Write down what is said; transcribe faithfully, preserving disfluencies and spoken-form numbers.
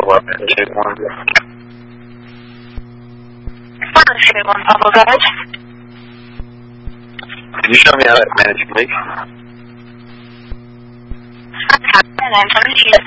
what Managing One? Managing One, Pablo Garage. Can you show me how to manage Leak? Okay, and I'm seventeen.